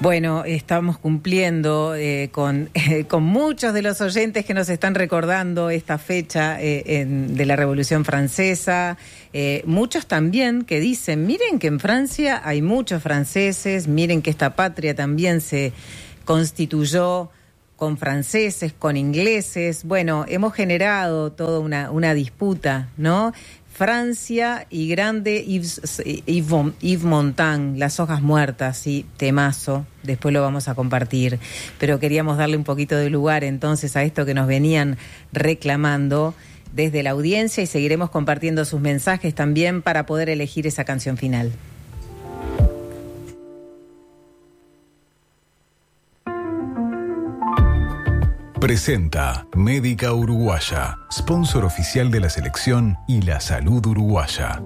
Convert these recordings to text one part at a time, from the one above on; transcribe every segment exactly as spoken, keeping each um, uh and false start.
Bueno, estamos cumpliendo eh, con, eh, con muchos de los oyentes que nos están recordando esta fecha eh, en, de la Revolución Francesa. Eh, muchos también que dicen, miren que en Francia hay muchos franceses, miren que esta patria también se constituyó con franceses, con ingleses. Bueno, hemos generado toda una, una disputa, ¿no? Francia y grande Yves, Yves, Yves Montand, Las hojas muertas, sí, temazo, después lo vamos a compartir, pero queríamos darle un poquito de lugar entonces a esto que nos venían reclamando desde la audiencia y seguiremos compartiendo sus mensajes también para poder elegir esa canción final. Presenta Médica Uruguaya, sponsor oficial de la selección y la salud uruguaya.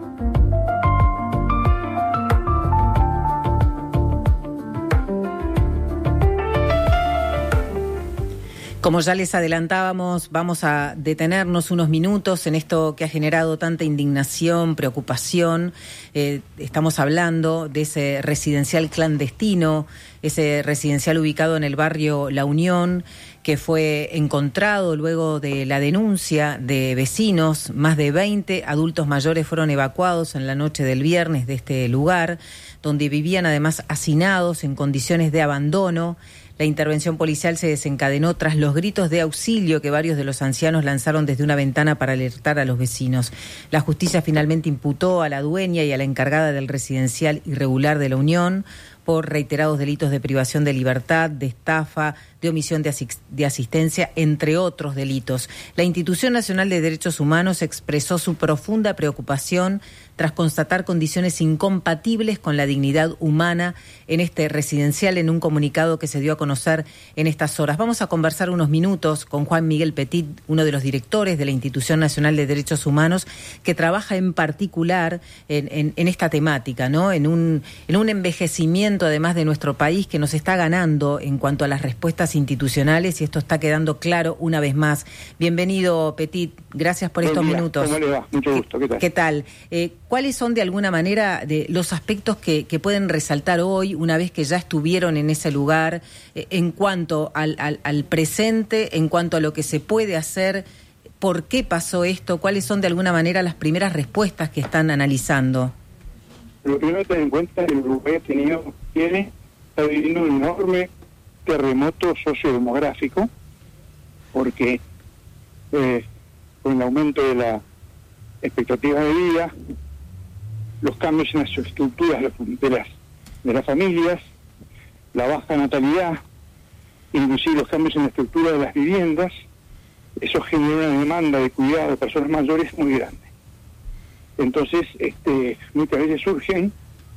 Como ya les adelantábamos, vamos a detenernos unos minutos en esto que ha generado tanta indignación, preocupación. Eh, estamos hablando de ese residencial clandestino, ese residencial ubicado en el barrio La Unión, que fue encontrado luego de la denuncia de vecinos. Más de veinte adultos mayores fueron evacuados en la noche del viernes de este lugar, donde vivían además hacinados en condiciones de abandono. La intervención policial se desencadenó tras los gritos de auxilio que varios de los ancianos lanzaron desde una ventana para alertar a los vecinos. La justicia finalmente imputó a la dueña y a la encargada del residencial irregular de La Unión por reiterados delitos de privación de libertad, de estafa, de omisión de, asist- de asistencia, entre otros delitos. La Institución Nacional de Derechos Humanos expresó su profunda preocupación tras constatar condiciones incompatibles con la dignidad humana en este residencial en un comunicado que se dio a conocer en estas horas. Vamos a conversar unos minutos con Juan Miguel Petit, uno de los directores de la Institución Nacional de Derechos Humanos, que trabaja en particular en, en, en esta temática, ¿no? En un, en un envejecimiento además de nuestro país que nos está ganando en cuanto a las respuestas institucionales, y esto está quedando claro una vez más. Bienvenido, Petit, gracias por estos Buen día. minutos. ¿Cómo le va? Mucho gusto, ¿qué tal? ¿Qué tal? Eh, ¿Cuáles son de alguna manera de los aspectos que, que pueden resaltar hoy, una vez que ya estuvieron en ese lugar, eh, en cuanto al, al, al presente, en cuanto a lo que se puede hacer? ¿Por qué pasó esto? ¿Cuáles son de alguna manera las primeras respuestas que están analizando? Lo primero que tener en cuenta es que el Uruguay ha tenido, tiene, está viviendo un enorme terremoto sociodemográfico, porque eh, con el aumento de la expectativa de vida, los cambios en las estructuras de las, de las familias, la baja natalidad, inclusive los cambios en la estructura de las viviendas, eso genera una demanda de cuidado de personas mayores muy grande. Entonces, este, muchas veces surgen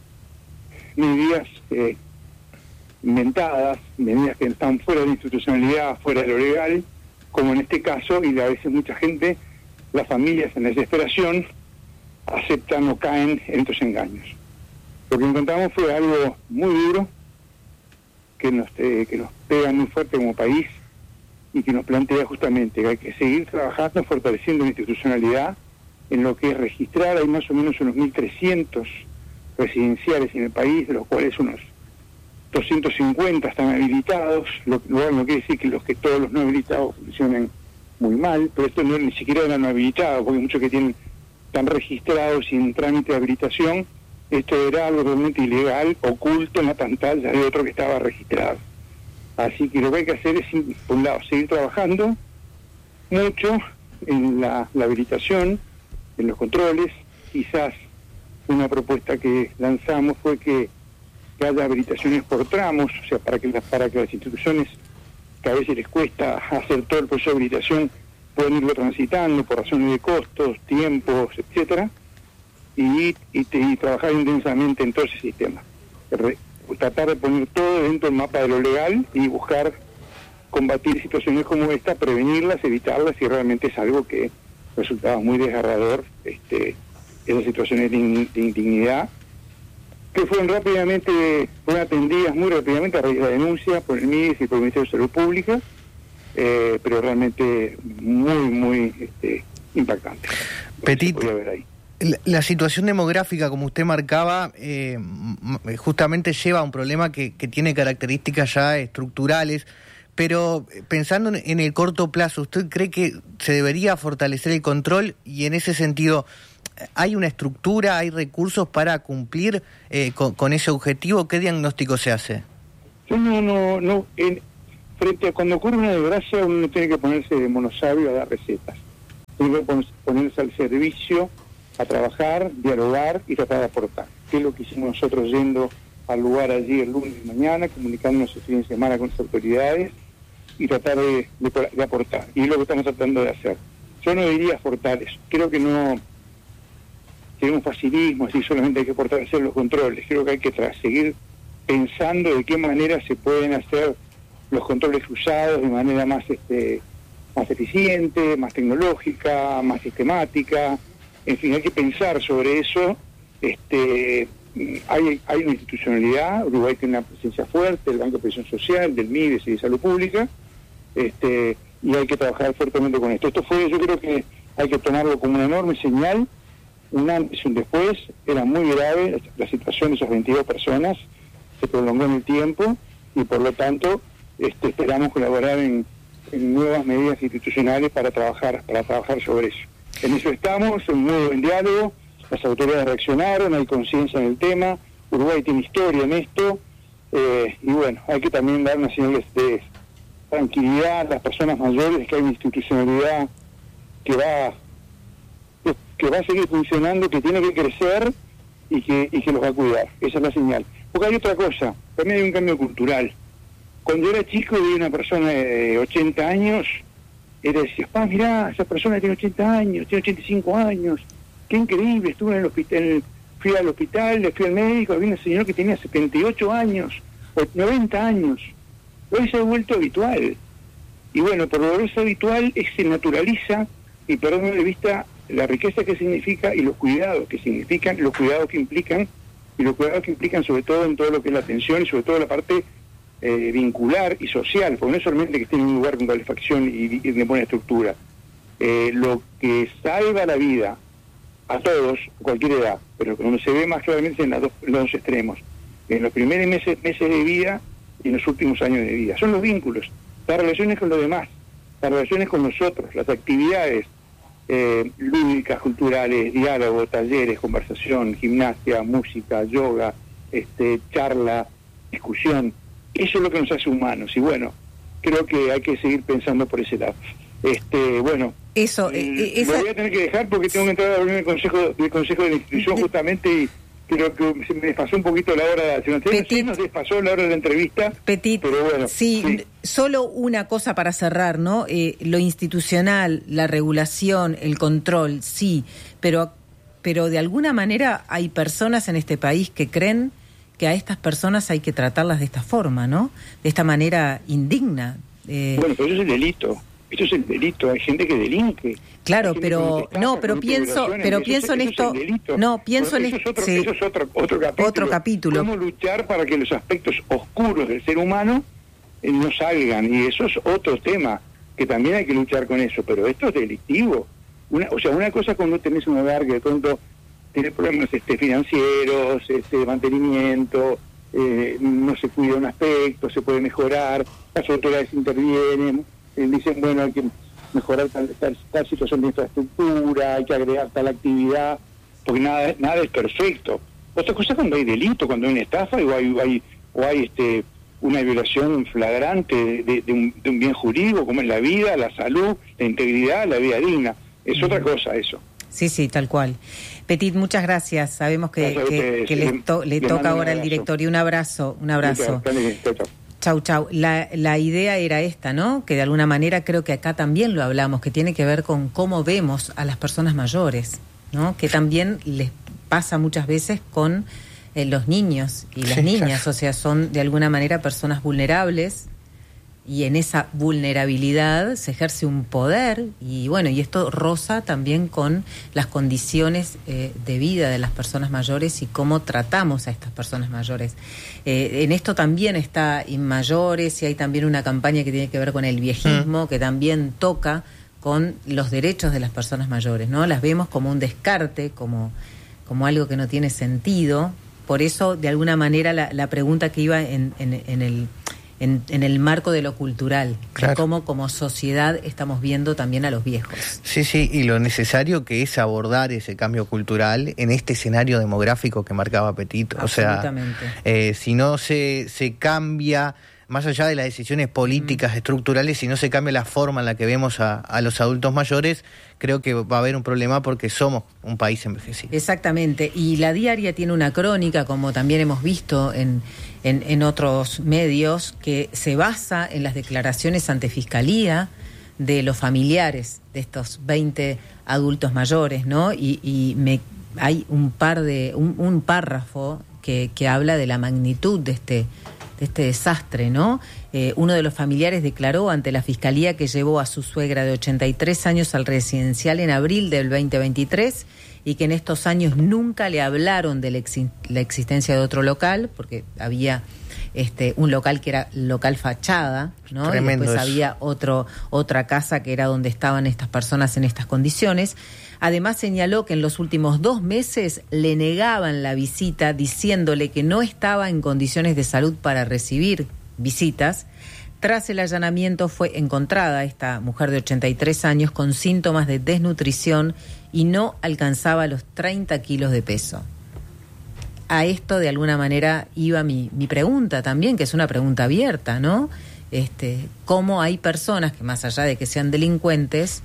medidas eh, inventadas, medidas que están fuera de la institucionalidad, fuera de lo legal, como en este caso, y a veces mucha gente, las familias en desesperación, aceptan o caen en estos engaños. Lo que encontramos fue algo muy duro, que nos, eh, que nos pega muy fuerte como país, y que nos plantea justamente que hay que seguir trabajando, fortaleciendo la institucionalidad, en lo que es registrar. Hay más o menos unos mil trescientos residenciales en el país, de los cuales unos doscientos cincuenta están habilitados, lo cual no quiere decir que los que todos los no habilitados funcionen muy mal, pero esto no ni siquiera eran no habilitados, porque hay muchos que tienen están registrados sin trámite de habilitación. Esto era algo realmente ilegal, oculto en la pantalla de otro que estaba registrado. Así que lo que hay que hacer es, por un lado, seguir trabajando mucho en la, la habilitación, en los controles. Quizás una propuesta que lanzamos fue que, que haya habilitaciones por tramos, o sea, para que, las, para que las instituciones, que a veces les cuesta hacer todo el proceso de habilitación, puedan irlo transitando por razones de costos, tiempos, etcétera, y, y, y trabajar intensamente en todo ese sistema. Re, tratar de poner todo dentro del mapa de lo legal y buscar combatir situaciones como esta, prevenirlas, evitarlas, si realmente es algo que resultaba muy desgarrador, este, esas situaciones de, in, de indignidad, que fueron rápidamente, fueron atendidas muy rápidamente a raíz de la denuncia por el M I D E S y por el Ministerio de Salud Pública, eh, pero realmente muy, muy este, impactante. Petit, ver ahí. La, la situación demográfica, como usted marcaba, eh, justamente lleva a un problema que, que tiene características ya estructurales, pero pensando en el corto plazo, ¿usted cree que se debería fortalecer el control? Y en ese sentido, ¿hay una estructura, hay recursos para cumplir eh, con, con ese objetivo? ¿Qué diagnóstico se hace? Yo no, no, no, en, frente a cuando ocurre una desgracia, uno no tiene que ponerse de monosabio a dar recetas. Tiene que ponerse al servicio, a trabajar, dialogar y tratar de aportar. ¿Qué es lo que hicimos nosotros yendo al lugar allí el lunes y mañana, comunicándonos el fin de semana con las autoridades y tratar de, de, de aportar? Y es lo que estamos tratando de hacer. Yo no diría fortalecer, creo que no tenemos facilismo, así solamente hay que fortalecer los controles. Creo que hay que tra- seguir pensando de qué manera se pueden hacer los controles cruzados de manera más este más eficiente, más tecnológica, más sistemática. En fin, hay que pensar sobre eso. Este, hay, hay una institucionalidad, Uruguay tiene una presencia fuerte, el Banco de Previsión Social, del M I D E S y de Salud Pública, este, y hay que trabajar fuertemente con esto. Esto fue, yo creo que hay que tomarlo como una enorme señal, un antes y un después. Era muy grave la, la situación de esas veintidós personas, se prolongó en el tiempo y por lo tanto este, esperamos colaborar en, en nuevas medidas institucionales para trabajar, para trabajar sobre eso. En eso estamos, en muy buen diálogo, las autoridades reaccionaron, hay conciencia en el tema, Uruguay tiene historia en esto, eh, y bueno, hay que también dar una señal de tranquilidad a las personas mayores, que hay una institucionalidad que va, que, que va a seguir funcionando, que tiene que crecer y que, y que los va a cuidar. Esa es la señal. Porque hay otra cosa, también hay un cambio cultural. Cuando yo era chico y vi una persona de ochenta años, era decir, pa, mirá, esa persona tiene ochenta años, tiene ochenta y cinco años, qué increíble, estuve en el hospital, fui al hospital, le fui al médico, había un señor que tenía setenta y ocho años, o noventa años, hoy se ha vuelto habitual, y bueno, por volverse habitual se naturaliza y perdemos de vista la riqueza que significa y los cuidados que significan, los cuidados que implican, y los cuidados que implican sobre todo en todo lo que es la atención y sobre todo la parte Eh, vincular y social, porque no es solamente que esté en un lugar con calefacción y, y de buena estructura. Eh, lo que salva la vida a todos, a cualquier edad, pero como se ve más claramente en, las dos, en los dos extremos, en los primeros meses, meses de vida y en los últimos años de vida, son los vínculos, las relaciones con los demás, las relaciones con nosotros, las actividades eh, lúdicas, culturales, diálogo, talleres, conversación, gimnasia, música, yoga, este, charla, discusión. Eso es lo que nos hace humanos y bueno, creo que hay que seguir pensando por ese lado. Este, bueno, eso, eh, esa... lo voy a tener que dejar porque tengo que entrar a reunir el consejo, del consejo de la institución justamente y creo que se me pasó un poquito la hora de la no sé, nos pasó la hora de la entrevista. Petit, pero bueno, sí, sí, solo una cosa para cerrar, ¿no? Eh, lo institucional, la regulación, el control, sí, pero, pero de alguna manera hay personas en este país que creen que a estas personas hay que tratarlas de esta forma, ¿no? De esta manera indigna. Eh... Bueno, pero eso es el delito. Esto es el delito. Hay gente que delinque. Claro, pero no, pero pienso, pero pienso en esto. No, pienso en esto. Eso es otro otro capítulo. Otro capítulo. Cómo luchar para que los aspectos oscuros del ser humano eh, no salgan y eso es otro tema que también hay que luchar con eso. Pero esto es delictivo. Una, o sea, una cosa es cuando tenés un hogar que de pronto tiene problemas este, financieros, este, de mantenimiento, eh, no se cuida un aspecto, se puede mejorar, las autoridades intervienen, eh, dicen, bueno, hay que mejorar tal, tal, tal situación de infraestructura, hay que agregar tal actividad, porque nada, nada es perfecto. Otra cosa es cuando hay delito, cuando hay una estafa o hay, hay, o hay este, una violación flagrante de, de, de, un, de un bien jurídico, como es la vida, la salud, la integridad, la vida digna. Es otra cosa eso. Sí, sí, tal cual. Petit, muchas gracias. Sabemos que, que, que le, to, le toca ahora al directorio. Un abrazo, un abrazo. Chau, chau. La, la idea era esta, ¿no? Que de alguna manera creo que acá también lo hablamos, que tiene que ver con cómo vemos a las personas mayores, ¿no? Que también les pasa muchas veces con eh, los niños y las sí, niñas, claro. O sea, son de alguna manera personas vulnerables. Y en esa vulnerabilidad se ejerce un poder y bueno, y esto roza también con las condiciones eh, de vida de las personas mayores y cómo tratamos a estas personas mayores. Eh, en esto también está Inmayores y hay también una campaña que tiene que ver con el viejismo, mm. que también toca con los derechos de las personas mayores, ¿no? Las vemos como un descarte, como, como algo que no tiene sentido. Por eso, de alguna manera, la, la pregunta que iba en, en, en el... En, en el marco de lo cultural, claro. De cómo como sociedad estamos viendo también a los viejos. Sí, sí, y lo necesario que es abordar ese cambio cultural en este escenario demográfico que marcaba Petito. O sea, eh, si no se, se cambia, más allá de las decisiones políticas, mm. estructurales, si no se cambia la forma en la que vemos a, a los adultos mayores, creo que va a haber un problema porque somos un país envejecido. Exactamente, y La Diaria tiene una crónica, como también hemos visto en, en, en otros medios, que se basa en las declaraciones ante Fiscalía de los familiares de estos veinte adultos mayores, ¿no? Y, y me, hay un par de un, un párrafo que, que habla de la magnitud de este de este desastre, ¿no? Eh, uno de los familiares declaró ante la Fiscalía que llevó a su suegra de ochenta y tres años al residencial en abril del veinte veintitrés y que en estos años nunca le hablaron de la, ex- la existencia de otro local, porque había este un local que era local fachada, ¿no? Tremendo. Y después eso. había otro otra casa que era donde estaban estas personas en estas condiciones. Además señaló que en los últimos dos meses le negaban la visita diciéndole que no estaba en condiciones de salud para recibir visitas. Tras el allanamiento fue encontrada esta mujer de ochenta y tres años con síntomas de desnutrición y no alcanzaba los treinta kilos de peso. A esto de alguna manera iba mi, mi pregunta también, que es una pregunta abierta, ¿no? Este, ¿cómo hay personas que más allá de que sean delincuentes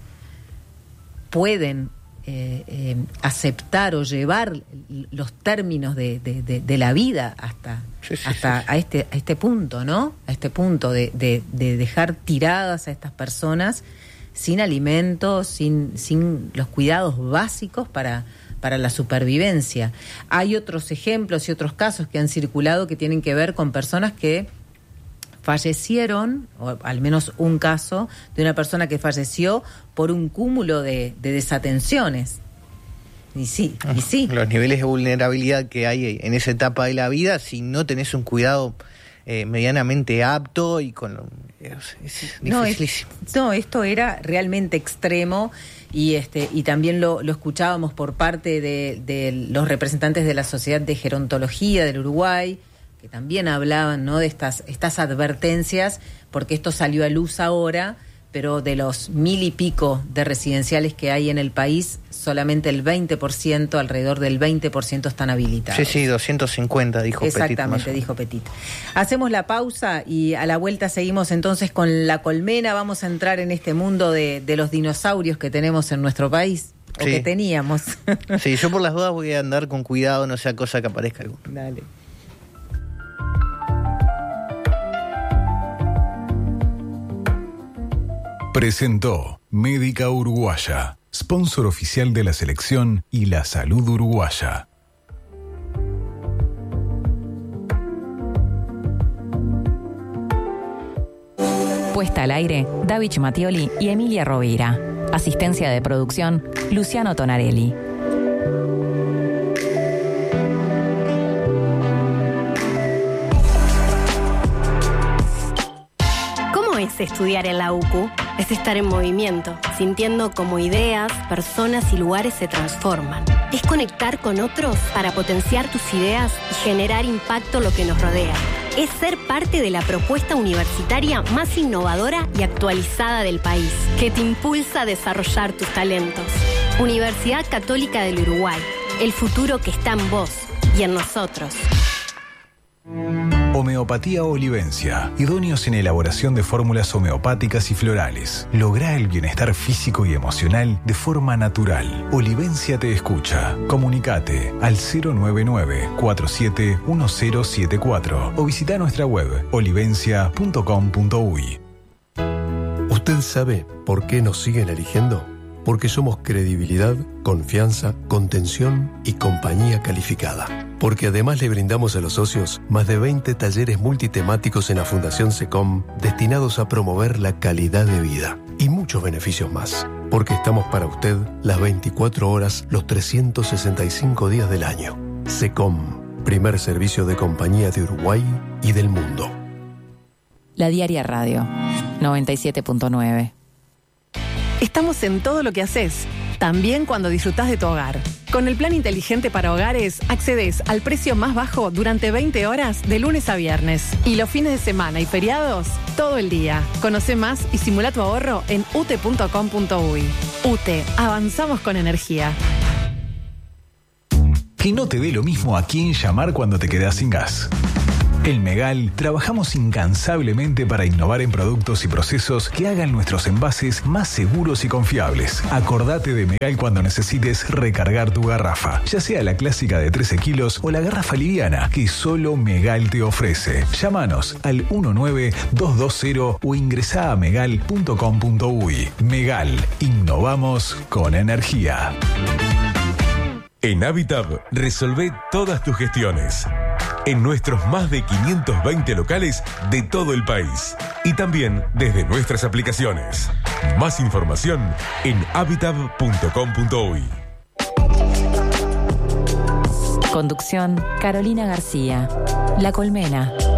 pueden Eh, eh, aceptar o llevar los términos de, de, de, de la vida hasta, sí, sí, hasta sí, sí. a este a este punto, ¿no? A este punto de, de, de dejar tiradas a estas personas sin alimentos, sin, sin los cuidados básicos para, para la supervivencia. Hay otros ejemplos y otros casos que han circulado que tienen que ver con personas que fallecieron, o al menos un caso, de una persona que falleció por un cúmulo de, de desatenciones. Y sí, y sí. Los niveles de vulnerabilidad que hay en esa etapa de la vida, si no tenés un cuidado eh, medianamente apto y con... Es, es no, dificilísimo. Es, no, esto era realmente extremo y este y también lo, lo escuchábamos por parte de, de los representantes de la Sociedad de Gerontología del Uruguay, que también hablaban, ¿no?, de estas, estas advertencias, porque esto salió a luz ahora, pero de los mil y pico de residenciales que hay en el país, solamente el veinte por ciento, alrededor del veinte por ciento están habilitados. Sí, sí, doscientos cincuenta, dijo Petit. Exactamente, dijo Petit. Hacemos la pausa y a la vuelta seguimos entonces con La Colmena. Vamos a entrar en este mundo de, de los dinosaurios que tenemos en nuestro país, o sí. que teníamos. Sí, yo por las dudas voy a andar con cuidado, no sea cosa que aparezca alguno. Dale. Presentó Médica Uruguaya, sponsor oficial de la selección y la salud uruguaya. Puesta al aire, David Mattioli y Emilia Rovira. Asistencia de producción, Luciano Tonarelli. Es estudiar en la U C U, es estar en movimiento, sintiendo cómo ideas, personas y lugares se transforman. Es conectar con otros para potenciar tus ideas y generar impacto en lo que nos rodea. Es ser parte de la propuesta universitaria más innovadora y actualizada del país, que te impulsa a desarrollar tus talentos. Universidad Católica del Uruguay, el futuro que está en vos y en nosotros. Homeopatía Olivencia, idóneos en elaboración de fórmulas homeopáticas y florales. Logra el bienestar físico y emocional de forma natural. Olivencia te escucha. Comunicate al cero nueve nueve, cuatro siete uno cero siete cuatro o visita nuestra web olivencia punto com punto uy. ¿Usted sabe por qué nos siguen eligiendo? Porque somos credibilidad, confianza, contención y compañía calificada. Porque además le brindamos a los socios más de veinte talleres multitemáticos en la Fundación SECOM destinados a promover la calidad de vida y muchos beneficios más. Porque estamos para usted las veinticuatro horas, los trescientos sesenta y cinco días del año. SECOM, primer servicio de compañía de Uruguay y del mundo. La Diaria Radio, noventa y siete punto nueve. Estamos en todo lo que haces, también cuando disfrutás de tu hogar. Con el plan inteligente para hogares, accedes al precio más bajo durante veinte horas de lunes a viernes. Y los fines de semana y feriados, todo el día. Conoce más y simula tu ahorro en u t punto com punto u y. UTE, avanzamos con energía. Que no te dé lo mismo a quién llamar cuando te quedás sin gas. En Megal trabajamos incansablemente para innovar en productos y procesos que hagan nuestros envases más seguros y confiables. Acordate de Megal cuando necesites recargar tu garrafa, ya sea la clásica de trece kilos o la garrafa liviana que solo Megal te ofrece. Llámanos al uno nueve dos dos cero o ingresá a megal punto com punto u y. Megal, innovamos con energía. En Habitat resolvé todas tus gestiones. En nuestros más de quinientos veinte locales de todo el país. Y también desde nuestras aplicaciones. Más información en habitat punto com punto u y. Conducción, Carolina García. La Colmena.